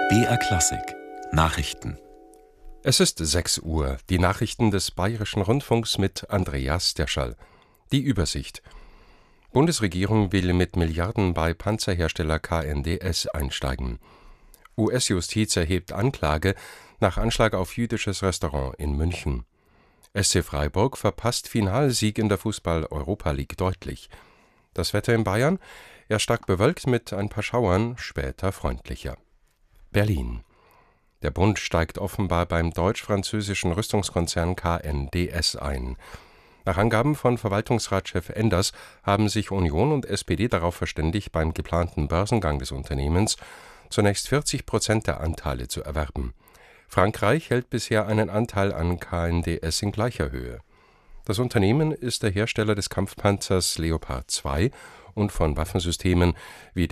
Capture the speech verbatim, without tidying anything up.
B R Klassik Nachrichten. Es ist sechs Uhr. Die Nachrichten des Bayerischen Rundfunks mit Andreas Derschall. Die Übersicht. Bundesregierung will mit Milliarden bei Panzerhersteller K N D S einsteigen. U S-Justiz erhebt Anklage nach Anschlag auf jüdisches Restaurant in München. S C Freiburg verpasst Finalsieg in der Fußball-Europa League deutlich. Das Wetter in Bayern? Eher stark bewölkt mit ein paar Schauern, später freundlicher. Berlin. Der Bund steigt offenbar beim deutsch-französischen Rüstungskonzern K N D S ein. Nach Angaben von Verwaltungsratschef Enders haben sich Union und S P D darauf verständigt, beim geplanten Börsengang des Unternehmens zunächst vierzig Prozent der Anteile zu erwerben. Frankreich hält bisher einen Anteil an K N D S in gleicher Höhe. Das Unternehmen ist der Hersteller des Kampfpanzers Leopard zwei und von Waffensystemen wie